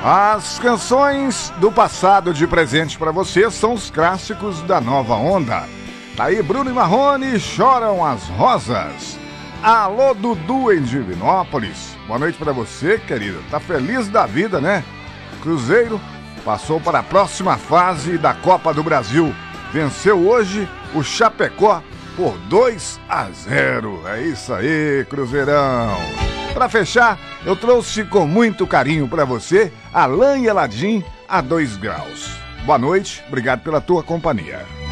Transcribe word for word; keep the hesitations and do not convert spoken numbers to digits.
As canções do passado de presente pra você são os clássicos da nova onda. Tá aí Bruno e Marrone, Choram as Rosas. Alô, Dudu em Divinópolis. Boa noite pra você, querida. Tá feliz da vida, né? Cruzeiro passou para a próxima fase da Copa do Brasil. Venceu hoje o Chapecó por dois a zero. É isso aí, Cruzeirão. Para fechar, eu trouxe com muito carinho para você Alain e Aladim a dois graus. Boa noite, obrigado pela tua companhia.